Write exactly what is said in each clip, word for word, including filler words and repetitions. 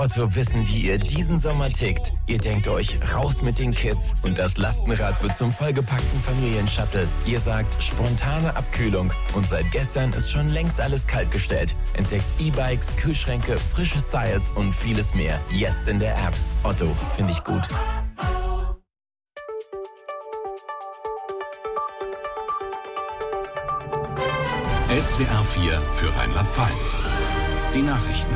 Otto wissen, wie ihr diesen Sommer tickt. Ihr denkt euch, raus mit den Kids und das Lastenrad wird zum vollgepackten Familienshuttle. Ihr sagt, spontane Abkühlung und seit gestern ist schon längst alles kaltgestellt. Entdeckt E-Bikes, Kühlschränke, frische Styles und vieles mehr. Jetzt in der App. Otto, finde ich gut. S W R vier für Rheinland-Pfalz. Die Nachrichten.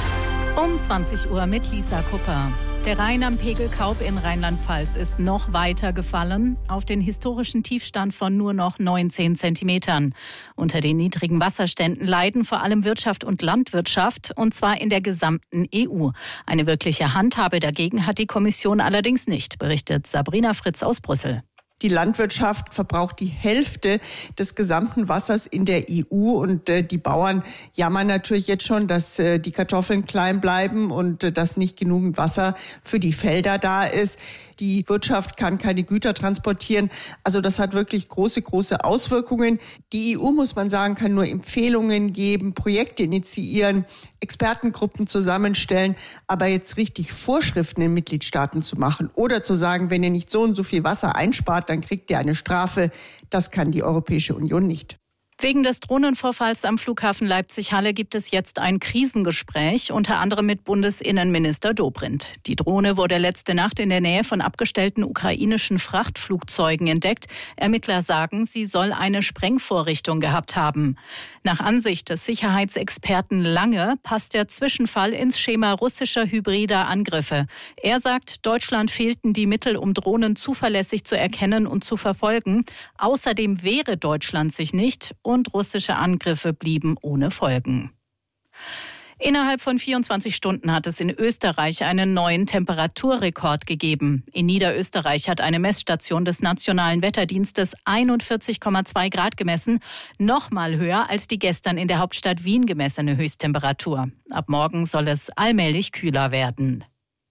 Um zwanzig Uhr mit Lisa Kupper. Der Rhein am Pegel Kaub in Rheinland-Pfalz ist noch weiter gefallen, auf den historischen Tiefstand von nur noch neunzehn Zentimetern. Unter den niedrigen Wasserständen leiden vor allem Wirtschaft und Landwirtschaft, und zwar in der gesamten E U. Eine wirkliche Handhabe dagegen hat die Kommission allerdings nicht, berichtet Sabrina Fritz aus Brüssel. Die Landwirtschaft verbraucht die Hälfte des gesamten Wassers in der E U und äh, die Bauern jammern natürlich jetzt schon, dass äh, die Kartoffeln klein bleiben und äh, dass nicht genügend Wasser für die Felder da ist. Die Wirtschaft kann keine Güter transportieren. Also das hat wirklich große, große Auswirkungen. Die E U, muss man sagen, kann nur Empfehlungen geben, Projekte initiieren, Expertengruppen zusammenstellen, aber jetzt richtig Vorschriften in Mitgliedstaaten zu machen oder zu sagen, wenn ihr nicht so und so viel Wasser einspart, dann kriegt ihr eine Strafe, das kann die Europäische Union nicht. Wegen des Drohnenvorfalls am Flughafen Leipzig-Halle gibt es jetzt ein Krisengespräch, unter anderem mit Bundesinnenminister Dobrindt. Die Drohne wurde letzte Nacht in der Nähe von abgestellten ukrainischen Frachtflugzeugen entdeckt. Ermittler sagen, sie soll eine Sprengvorrichtung gehabt haben. Nach Ansicht des Sicherheitsexperten Lange passt der Zwischenfall ins Schema russischer hybrider Angriffe. Er sagt, Deutschland fehlten die Mittel, um Drohnen zuverlässig zu erkennen und zu verfolgen. Außerdem wehre Deutschland sich nicht und russische Angriffe blieben ohne Folgen. Innerhalb von vierundzwanzig Stunden hat es in Österreich einen neuen Temperaturrekord gegeben. In Niederösterreich hat eine Messstation des Nationalen Wetterdienstes einundvierzig Komma zwei Grad gemessen, nochmal höher als die gestern in der Hauptstadt Wien gemessene Höchsttemperatur. Ab morgen soll es allmählich kühler werden.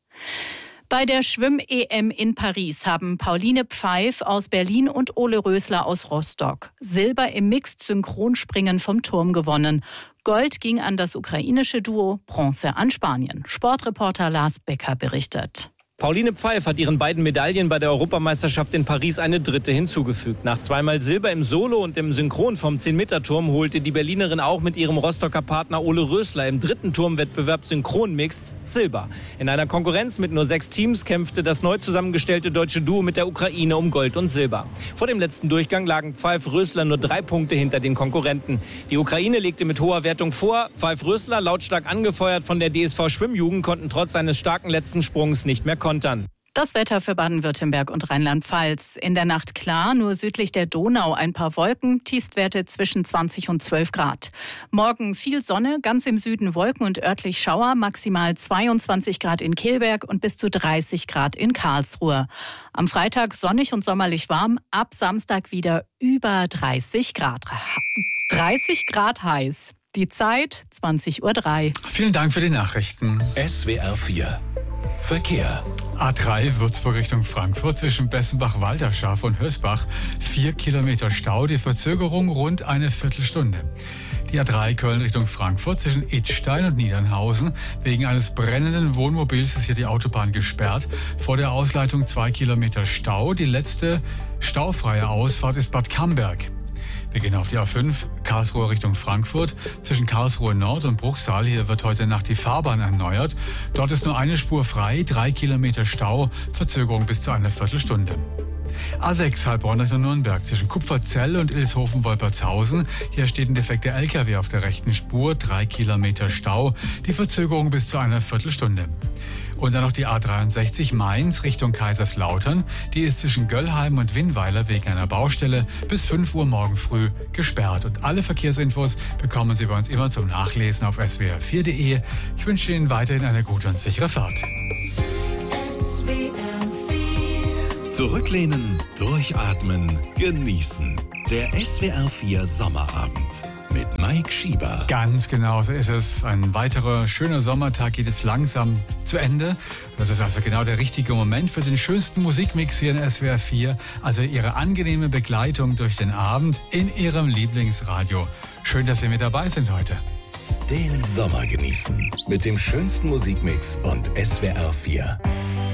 Bei der Schwimm-E M in Paris haben Pauline Pfeif aus Berlin und Ole Rösler aus Rostock Silber im Mixed-Synchronspringen vom Turm gewonnen. Gold ging an das ukrainische Duo, Bronze an Spanien. Sportreporter Lars Becker berichtet. Pauline Pfeif hat ihren beiden Medaillen bei der Europameisterschaft in Paris eine dritte hinzugefügt. Nach zweimal Silber im Solo und im Synchron vom zehn-Meter-Turm holte die Berlinerin auch mit ihrem Rostocker Partner Ole Rösler im dritten Turmwettbewerb Synchron-Mixed Silber. In einer Konkurrenz mit nur sechs Teams kämpfte das neu zusammengestellte deutsche Duo mit der Ukraine um Gold und Silber. Vor dem letzten Durchgang lagen Pfeif-Rösler nur drei Punkte hinter den Konkurrenten. Die Ukraine legte mit hoher Wertung vor. Pfeif-Rösler, lautstark angefeuert von der D S V Schwimmjugend, konnten trotz eines starken letzten Sprungs nicht mehr kontern. Das Wetter für Baden-Württemberg und Rheinland-Pfalz. In der Nacht klar, nur südlich der Donau ein paar Wolken, Tiefstwerte zwischen zwanzig und zwölf Grad. Morgen viel Sonne, ganz im Süden Wolken und örtlich Schauer, maximal zweiundzwanzig Grad in Kelberg und bis zu dreißig Grad in Karlsruhe. Am Freitag sonnig und sommerlich warm, ab Samstag wieder über dreißig Grad. dreißig Grad heiß. Die Zeit zwanzig Uhr drei. Vielen Dank für die Nachrichten. S W R vier Verkehr. A drei Würzburg Richtung Frankfurt zwischen Bessenbach-Walderschaft und Hösbach. Vier Kilometer Stau, die Verzögerung rund eine Viertelstunde. Die A drei Köln Richtung Frankfurt zwischen Idstein und Niedernhausen. Wegen eines brennenden Wohnmobils ist hier die Autobahn gesperrt. Vor der Ausleitung zwei Kilometer Stau. Die letzte staufreie Ausfahrt ist Bad Camberg. Wir gehen auf die A fünf, Karlsruhe Richtung Frankfurt. Zwischen Karlsruhe Nord und Bruchsal, hier wird heute Nacht die Fahrbahn erneuert. Dort ist nur eine Spur frei, drei Kilometer Stau, Verzögerung bis zu einer Viertelstunde. A sechs Heilbronn Richtung Nürnberg zwischen Kupferzell und Ilshofen-Wolpertshausen. Hier steht ein defekter L K W auf der rechten Spur, drei Kilometer Stau, die Verzögerung bis zu einer Viertelstunde. Und dann noch die A dreiundsechzig Mainz Richtung Kaiserslautern. Die ist zwischen Göllheim und Winnweiler wegen einer Baustelle bis fünf Uhr morgen früh gesperrt. Und alle Verkehrsinfos bekommen Sie bei uns immer zum Nachlesen auf s w r vier punkt d e. Ich wünsche Ihnen weiterhin eine gute und sichere Fahrt. S W R vier. Zurücklehnen, durchatmen, genießen. Der S W R vier Sommerabend. Mit Mike Schieber. Ganz genau, so ist es. Ein weiterer schöner Sommertag geht jetzt langsam zu Ende. Das ist also genau der richtige Moment für den schönsten Musikmix hier in S W R vier. Also Ihre angenehme Begleitung durch den Abend in Ihrem Lieblingsradio. Schön, dass Sie mit dabei sind heute. Den Sommer genießen mit dem schönsten Musikmix und S W R vier.